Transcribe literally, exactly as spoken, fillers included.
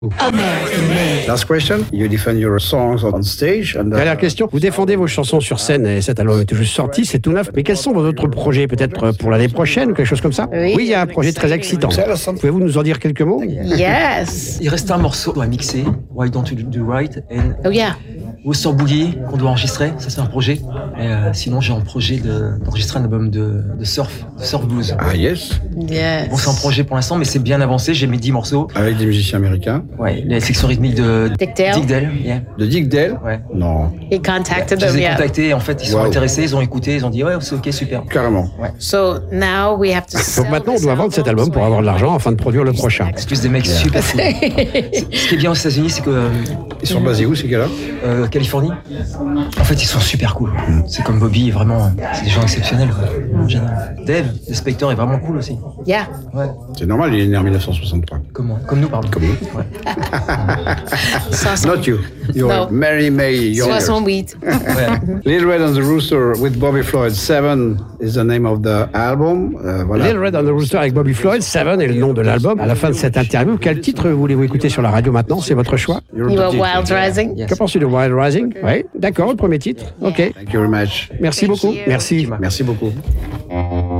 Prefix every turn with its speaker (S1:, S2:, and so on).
S1: Last question. You defend your songs on stage. And, uh...
S2: Dernière question. Vous défendez vos chansons sur scène et cet album est tout juste sorti, c'est tout neuf. Mais quels sont vos autres projets, peut-être pour l'année prochaine ou quelque chose comme ça?
S3: Oui,
S2: oui, il y a un projet très excitant. Pouvez-vous nous en dire quelques mots?
S3: Yes.
S4: Il reste un morceau à mixer, Why Don't You Do Right, et
S3: Oh yeah.
S4: Worcester Boogie qu'on doit enregistrer. Ça, c'est un projet. Et euh, sinon, j'ai un projet de, d'enregistrer un album de, de surf, de surf blues.
S1: Ah yes.
S3: Yes.
S4: Bon, c'est un projet pour l'instant, mais c'est bien avancé. J'ai mis dix morceaux.
S1: Avec des musiciens américains.
S4: Ouais, les sections rythmiques de
S3: Dick Dale.
S4: Dick Dale, yeah.
S1: De Dick Dale.
S4: Ouais.
S1: Non.
S3: He contacted
S4: Je
S3: them.
S4: les ai
S3: Yeah.
S4: contactés et en fait, ils sont
S1: Wow.
S4: intéressés, ils ont écouté, ils ont dit ouais, c'est ok, super.
S1: Carrément.
S3: So now we have to.
S2: Donc maintenant, on doit vendre cet album pour avoir de l'argent afin de produire le prochain.
S4: C'est tous des mecs super cool. Ce qui est bien aux États-Unis, c'est que euh,
S1: Ils sont basés où ces gars-là?
S4: euh, Californie, en fait, ils sont super cool. C'est comme Bobby, vraiment, c'est des gens exceptionnels. Quoi. Génial. Dave, le Spector est vraiment cool aussi.
S3: Yeah.
S4: Ouais.
S1: C'est normal, il est né en dix-neuf cent soixante-trois.
S4: Comme moi, comme nous, pardon.
S1: Comme nous.
S4: Ouais.
S1: Not you. You're
S3: No.
S1: Mary May Youngers.
S3: soixante-huit.
S4: Ouais.
S1: Little Red on the Rooster with Bobby Floyd. Seven is the name of the album. Euh, voilà.
S2: Little Red on the Rooster avec Bobby Floyd, Seven est le nom de l'album. À la fin de cette interview, quel titre voulez-vous écouter sur la radio maintenant? C'est votre choix.
S1: You're
S3: You
S1: the
S3: are
S1: teacher.
S3: Wild Rising.
S4: Yes.
S2: Que penses-tu de Wild Rising? Oui, d'accord, le premier titre. Ok.
S1: Thank you very much.
S2: Merci beaucoup. Merci.
S1: Merci beaucoup.